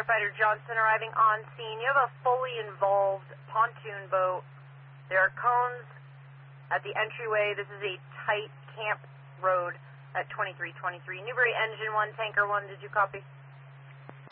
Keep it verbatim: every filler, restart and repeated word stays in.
Firefighter Johnson arriving on scene. You have a fully involved pontoon boat. There are cones at the entryway. This is a tight camp road at twenty-three twenty-three. Newbury Engine one, Tanker one, did you copy?